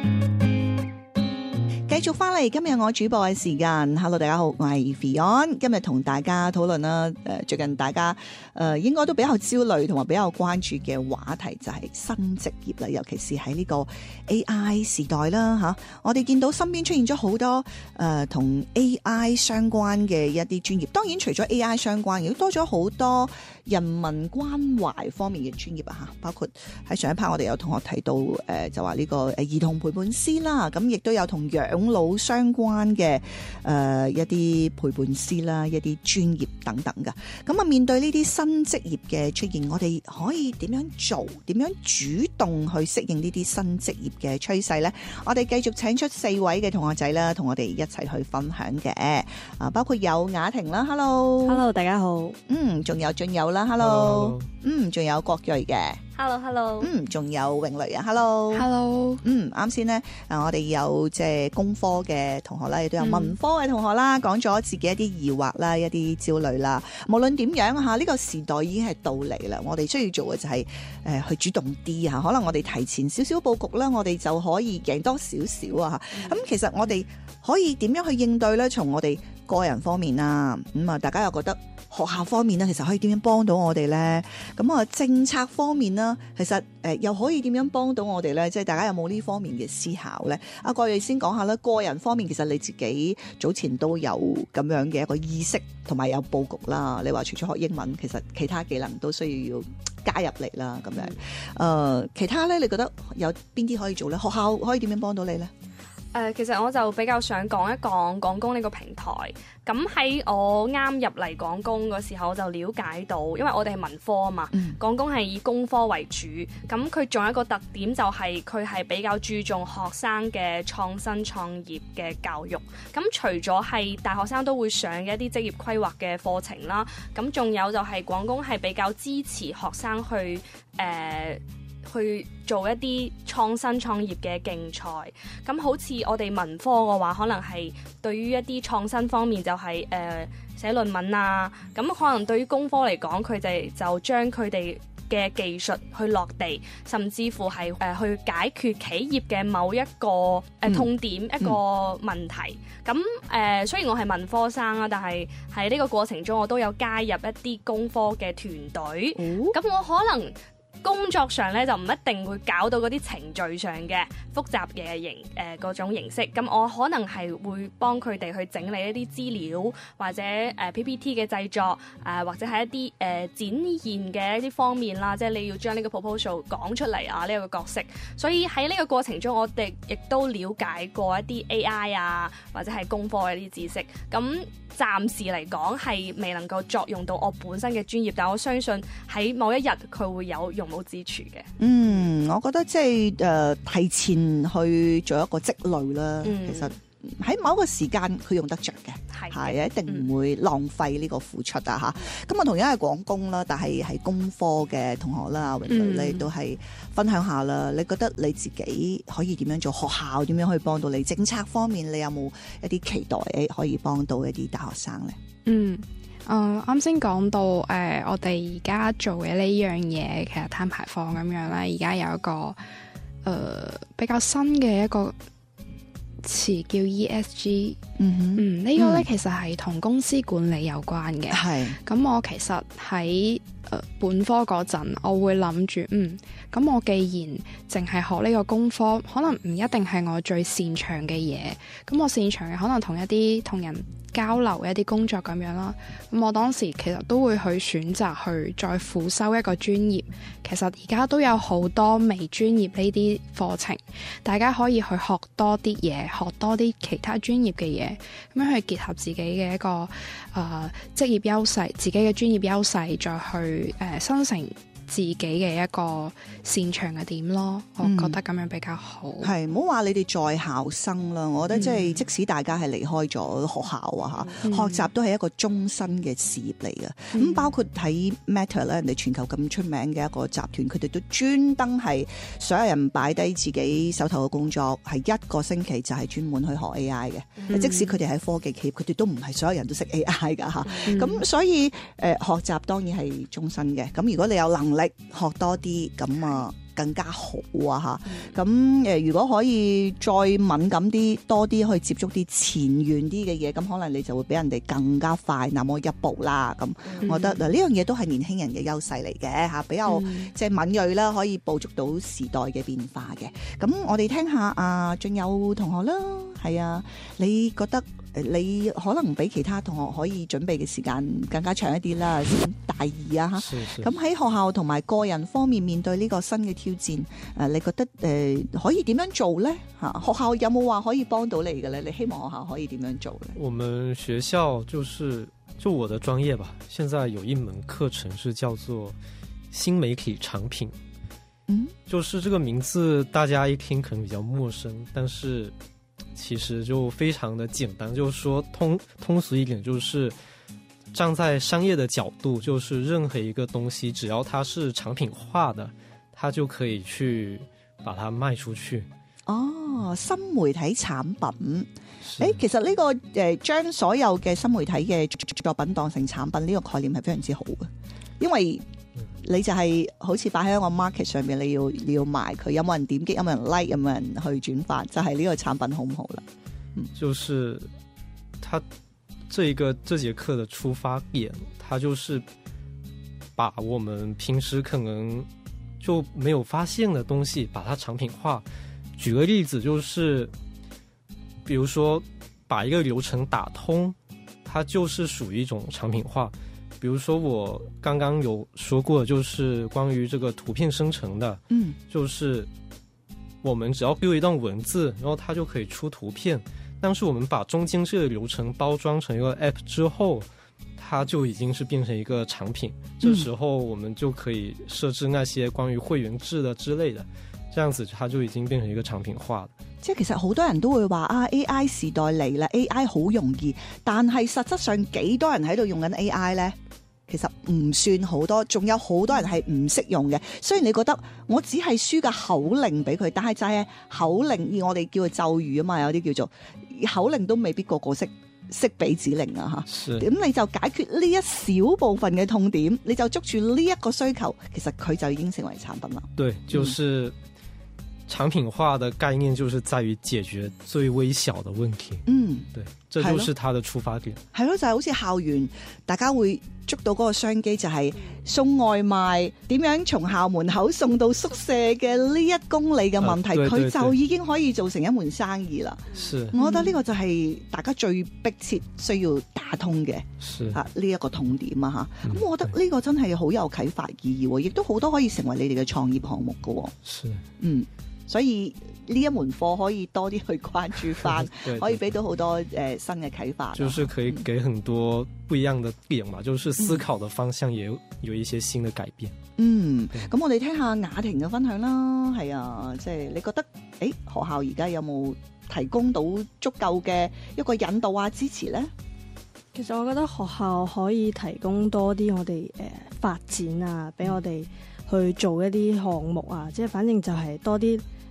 繼續翻嚟，今日我主播嘅時間 ，Hello 大家好，我係 Fion， 今日同大家討論啦，最近大家應該都比較焦慮同埋比較關注嘅話題就係新職業啦，尤其是喺呢個 AI 時代啦嚇，我哋見到身邊出現咗好多同 AI 相關嘅一啲專業，當然除咗 AI 相關，亦都多咗好多人文關懷方面嘅專業啊嚇，包括喺上一 part 我哋有同學提到就話呢個兒童陪伴師啦，咁亦都有同養老相關嘅一啲陪伴師啦，一啲專業等等㗎。咁啊，面對呢啲新職業嘅出現，我哋可以點樣做？點樣主動去適應呢啲新職業嘅趨勢呢？我哋繼續請出4位嘅同學仔啦，同我哋一齊去分享嘅。包括有雅婷啦 ，Hello，Hello， 大家好。 仲有俊友啦 ，Hello， 仲有郭睿嘅。 Hello， 仲有詠蕾啊 ，Hello， 啱先呢，我哋有即係工科嘅同學啦，亦都有文科嘅同學啦，講咗自己一啲疑惑啦，一啲焦慮啦。無論點樣嚇，呢個時代已經係到嚟啦，我哋需要做嘅就係去主動啲嚇，可能我哋提前少少佈局啦，我哋就可以贏多少少啊嚇。咁其實我哋可以點樣去應對咧？從我哋個人方面啊，大家又覺得學校方面咧，其實可以點樣幫到我哋咧？咁啊，政策方面啦，其實又可以點樣幫到我哋咧？即係大家有冇呢方面嘅思考咧？阿郭睿先講下啦，個人方面其實你自己早前都有咁樣嘅一個意識同埋有佈局啦。你話除咗學英文，其實其他技能都需要加入嚟啦。咁樣其他咧，你覺得有邊啲可以做咧？學校可以點樣幫到你咧？ 其實我就比較想講一講廣工呢個平台。咁喺我啱入嚟廣工嗰時候，我就了解到，因為我哋係文科啊嘛，廣工係以工科為主。咁佢仲有一個特點就係佢係比較注重學生嘅創新創業嘅教育。咁除咗係大學生都會上嘅一啲職業規劃嘅課程啦，咁仲有就係廣工係比較支持學生去做一啲創新創業嘅競賽，咁好似我哋文科嘅話，可能係對於一啲創新方面就係寫論文啊，咁可能對於工科嚟講，佢哋就將佢哋嘅技術去落地，甚至乎係去解決企業嘅某一個痛點一個問題。咁雖然我係文科生啦，但係喺呢個過程中，我都有加入一啲工科嘅團隊。咁我可能工作上咧就唔一定會搞到嗰啲程序上嘅複雜嘅嗰種形式，咁我可能係會幫佢哋去整理一啲資料或者PPT 嘅製作，或者係一啲展現嘅一啲方面啦，即係你要將呢個 proposal 講出嚟啊，呢個角色。所以喺呢個過程中，我哋亦都了解過一啲 AI 啊，或者係工科嘅一啲知識。咁暫時嚟講係未能夠作用到我本身嘅專業，但我相信喺某一日佢會有用武之處嘅。 我覺得即係提前去做一個積累啦。其實喺某一個時間佢用得着嘅，係一定唔會浪費呢個付出啊嚇。咁我同樣係廣工啦，但係係工科嘅同學啦，詠蕾你都係分享下啦。你覺得你自己可以點樣做？學校點樣可以幫到你？政策方面你有冇一啲期待可以幫到一啲大學生咧？ 啱先講到我哋而家做嘅呢樣嘢，其實碳排放咁樣啦，而家有一個比較新嘅一個詞叫 ESG。呢個咧其實係同公司管理有關嘅。咁我其實喺本科嗰陣，我會諗住咁我既然淨係學呢個工科，可能唔一定係我最擅長嘅嘢。咁我擅長嘅可能同一啲同人交流嘅一啲工作咁樣啦。咁我當時其實都會去選擇去再輔修一個專業。其實而家都有好多微專業呢啲課程，大家可以去學多啲嘢，學多啲其他專業嘅嘢，咁樣去結合自己嘅一個職業優勢，自己嘅專業優勢，再去生成自己嘅一個擅長嘅點咯。我覺得咁樣比較好。 係唔好話你哋在校生啦，我覺得即係即使大家係離開咗學校啊嚇，學習都係一個終身嘅事業嚟嘅。咁包括喺 Meta 咧，人哋全球咁出名嘅一個集團，佢哋都專登係所有人擺低自己手頭嘅工作，係一個星期就係專門去學 AI 嘅。即使佢哋喺科技企業，佢哋都唔係所有人都識 AI 㗎嚇。咁所以學習當然係終身嘅。咁如果你有能力學多啲，咁更加好啊嚇。咁如果可以再敏感啲，多啲去接觸啲前沿啲嘅嘢，咁可能你就會比人哋更加快那麼一步啦。咁我覺得嗱，呢樣嘢都係年輕人嘅優勢嚟嘅嚇，比較即係敏鋭啦，可以捕捉到時代嘅變化嘅。咁我哋聽下阿俊友同學啦，係啊，你覺得你可能比其他同學可以準備嘅時間更加長一啲啦，先大二啊嚇。咁喺學校同埋個人方面面對呢個新嘅挑戰，你覺得可以點樣做呢？嚇，學校有冇話可以幫到你嘅咧？你希望學校可以點樣做呢？ 我們學校就我的專業吧，現在有一門課程是叫做新媒體產品。就是這個名字大家一聽可能比較陌生，但是其實就非常的簡單，就是說通俗一點，就是站在商業的角度，就是任何一個東西只要它是產品化的，它就可以去把它賣出去。 哦，新媒體產品，其實呢個將所有嘅新媒體嘅作品當成產品呢個概念係非常之好嘅，因為你就係好似擺喺一個 market 上面，你要賣佢，有冇人點擊，有冇人 like， 有冇人去轉發，就係呢個產品好唔好啦？ 就是他這節課的出發點，他就是把我們平時可能就沒有發現的東西，把它產品化。舉個例子，就是比如說把一個流程打通，它就是屬於一種產品化。比如說我剛剛有說過，就是關於這個圖片生成的，就是我們只要丟一段文字，然後它就可以出圖片。但是我們把中間這個流程包裝成一個 app 之後，它就已經是變成一個產品。這時候我們就可以設置那些關於會員制的之類的，這樣子它就已經變成一個產品化了。 即係其實好多人都會話啊 AI 時代嚟啦 ，AI 好容易，但係實質上幾多人喺度用緊 AI 呢？其實唔算好多，仲有好多人係唔識用嘅。雖然你覺得我只係輸個口令俾佢，但係就係口令，而我哋叫佢咒語啊嘛，有啲叫做口令都未必個個識俾指令啊嚇。咁你就解決呢一小部分嘅痛點，你就捉住呢一個需求，其實佢就已經成為產品啦。 對，就是產品化的概念就是在於解決最微小的問題。對，這就是它的出發點。 係咯，就係好似校園，大家會捉到嗰個商機，就係送外賣點樣從校門口送到宿舍嘅呢1公里嘅問題，佢就已經可以做成一門生意啦。我覺得呢個就係大家最迫切需要打通嘅呢一個痛點啊嚇。咁我覺得呢個真係好有啟發意義，亦都好多可以成為你哋嘅創業項目㗎。所以呢一門課可以多啲去關注翻，可以俾到好多新嘅啟發。 就是可以給很多不一樣的點嘛，就是思考的方向也有一些新的改變。 咁我哋聽下雅婷嘅分享啦。係啊，即係你覺得學校而家有冇提供到足夠嘅一個引導啊支持呢？ 其實我覺得學校可以提供多啲我哋發展啊，俾我哋去做一啲項目啊，即係反正就係多啲